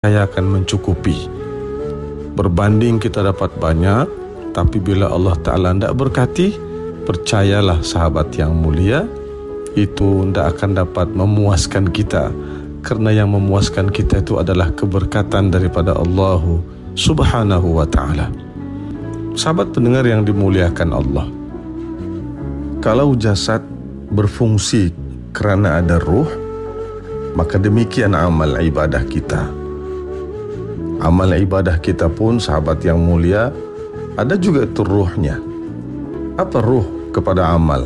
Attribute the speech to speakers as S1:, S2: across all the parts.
S1: saya akan mencukupi. Berbanding kita dapat banyak, tapi bila Allah Ta'ala tidak berkati, percayalah sahabat yang mulia, itu tidak akan dapat memuaskan kita. Karena yang memuaskan kita itu adalah keberkatan daripada Allah Subhanahu wa Ta'ala. Sahabat pendengar yang dimuliakan Allah, kalau jasad berfungsi kerana ada ruh, maka demikian amal ibadah kita. Amal ibadah kita pun, sahabat yang mulia, ada juga itu ruhnya. Apa ruh kepada amal?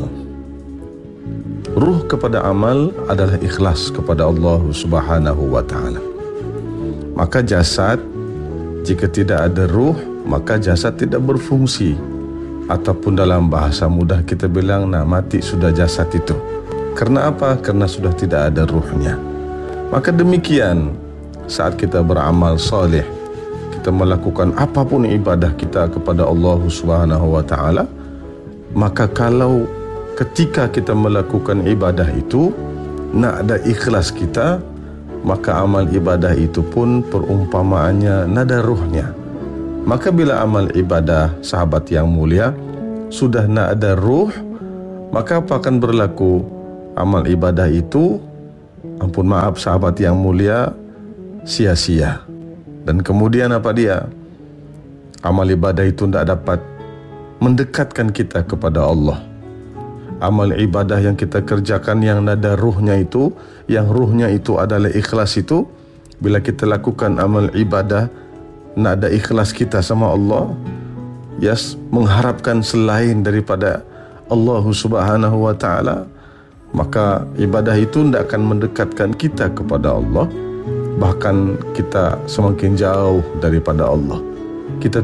S1: Ruh kepada amal adalah ikhlas kepada Allah Subhanahu wa Ta'ala. Maka jasad, jika tidak ada ruh, maka jasad tidak berfungsi. Ataupun dalam bahasa mudah kita bilang, mati sudah jasad itu. Karena apa? Karena sudah tidak ada ruhnya. Maka demikian, saat kita beramal saleh, kita melakukan apapun ibadah kita kepada Allah Subhanahu wa Ta'ala, maka kalau ketika kita melakukan ibadah itu nak ada ikhlas kita, maka amal ibadah itu pun perumpamaannya nada ruhnya. Maka bila amal ibadah, sahabat yang mulia, sudah nak ada ruh, maka apa akan berlaku? Amal ibadah itu, ampun maaf sahabat yang mulia, sia-sia. Dan kemudian apa dia? Amal ibadah itu tidak dapat mendekatkan kita kepada Allah. Amal ibadah yang kita kerjakan yang nada ruhnya itu, yang ruhnya itu adalah ikhlas itu, bila kita lakukan amal ibadah nada ikhlas kita sama Allah, mengharapkan selain daripada Allah Subhanahu wa Ta'ala, maka ibadah itu tidak akan mendekatkan kita kepada Allah. Bahkan kita semakin jauh daripada Allah. Kita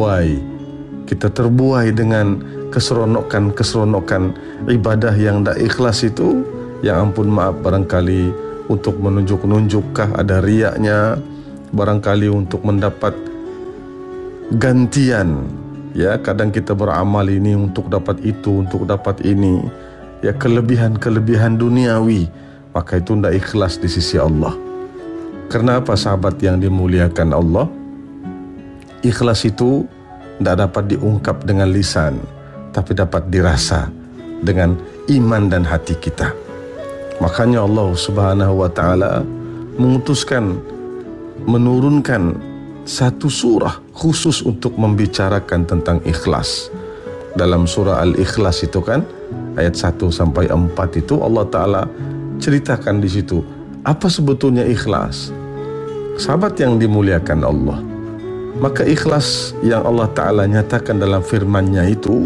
S1: terbuai dengan keseronokan ibadah yang tak ikhlas itu, yang ampun maaf barangkali untuk menunjuk-nunjukkah ada riaknya, barangkali untuk mendapat gantian. Ya, kadang kita beramal ini untuk dapat itu, untuk dapat ini, ya, kelebihan-kelebihan duniawi, maka itu tidak ikhlas di sisi Allah. Karena apa sahabat yang dimuliakan Allah? Ikhlas itu tidak dapat diungkap dengan lisan, tapi dapat dirasa dengan iman dan hati kita. Makanya Allah Subhanahu wa Ta'ala menurunkan satu surah khusus untuk membicarakan tentang ikhlas. Dalam surah Al-Ikhlas itu kan, ayat 1 sampai 4 itu Allah Ta'ala ceritakan di situ apa sebetulnya ikhlas. Sahabat yang dimuliakan Allah, maka ikhlas yang Allah Ta'ala nyatakan dalam firman-Nya itu,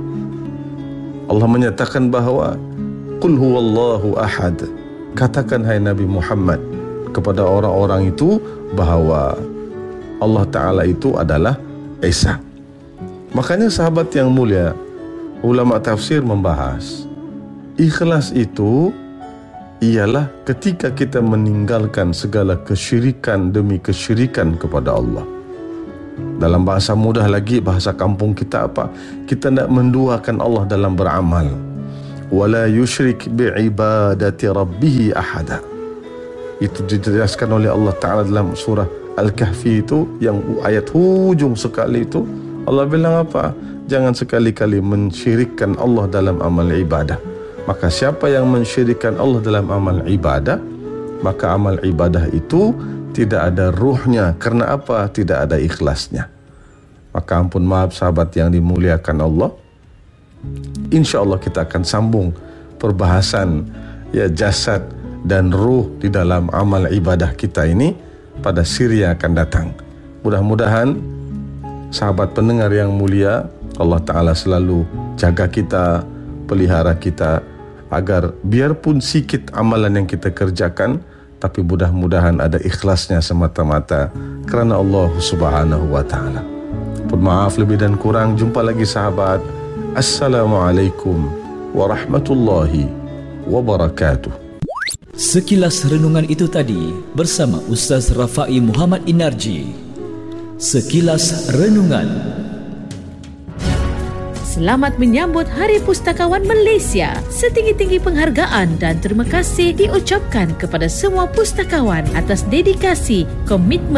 S1: Allah menyatakan bahawa Qul huwallahu ahad. Katakan hai Nabi Muhammad kepada orang-orang itu bahawa Allah Ta'ala itu adalah Esa. Makanya sahabat yang mulia, ulama tafsir membahas ikhlas itu ialah ketika kita meninggalkan segala kesyirikan demi kesyirikan kepada Allah. Dalam bahasa mudah lagi, bahasa kampung kita apa? Kita tidak menduakan Allah dalam beramal. Wala yusyrik bi'ibadati rabbih ahada. Itu dijelaskan oleh Allah Ta'ala dalam surah Al-Kahfi itu, yang ayat hujung sekali itu. Allah bilang apa? Jangan sekali-kali mensyirikkan Allah dalam amal ibadah. Maka siapa yang mensyirikkan Allah dalam amal ibadah, maka amal ibadah itu tidak ada ruhnya. Karena apa? Tidak ada ikhlasnya. Maka ampun maaf sahabat yang dimuliakan Allah, insya-Allah kita akan sambung perbahasan ya jasad dan ruh di dalam amal ibadah kita ini pada siri yang akan datang. Mudah-mudahan sahabat pendengar yang mulia, Allah Ta'ala selalu jaga kita, pelihara kita, agar biarpun sikit amalan yang kita kerjakan, tapi mudah-mudahan ada ikhlasnya semata-mata kerana Allah Subhanahu wa Ta'ala. Pun maaf lebih dan kurang. Jumpa lagi sahabat. Assalamualaikum warahmatullahi wabarakatuh.
S2: Sekilas renungan itu tadi bersama Ustaz Rafai Muhammad Inarji. Sekilas renungan.
S3: selamat menyambut Hari Pustakawan Malaysia. Setinggi-tinggi penghargaan dan terima kasih diucapkan kepada semua pustakawan atas dedikasi, komitmen